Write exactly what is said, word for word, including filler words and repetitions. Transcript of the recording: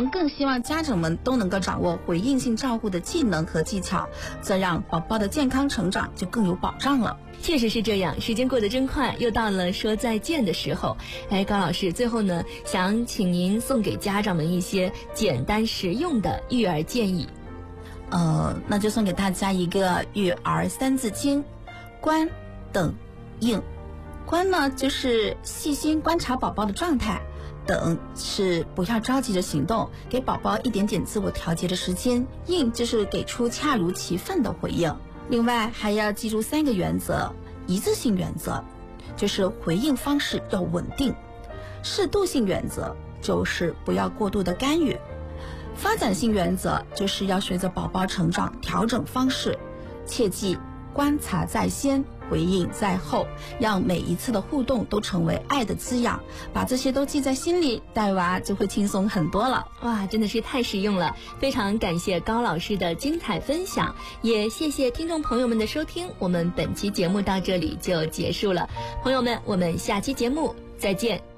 们更希望家长们都能够掌握回应性照护的技能和技巧，这样宝宝的健康成长就更有保障了。 确实是这样，时间过得真快，又到了说再见的时候。哎，高老师，最后呢，想请您送给家长们一些简单实用的育儿建议。 呃，那就送给大家一个育儿三字经：观、等、应。观呢，就是细心观察宝宝的状态；等是不要着急着行动，给宝宝一点点自我调节的时间；应就是给出恰如其分的回应。另外还要记住三个原则：一致性原则就是回应方式要稳定；适度性原则就是不要过度的干预；发展性原则就是要随着宝宝成长调整方式。切记观察在先，回应在后，让每一次的互动都成为爱的滋养。把这些都记在心里，带娃就会轻松很多了。 哇，真的是太实用了，非常感谢高老师的精彩分享，也谢谢听众朋友们的收听。我们本期节目到这里就结束了，朋友们，我们下期节目再见。